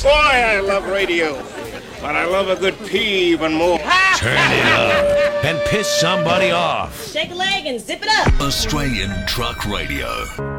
boy, I love radio. But I love a good pee even more. Turn it up and piss somebody off. Shake a leg and zip it up. Australian Truck Radio.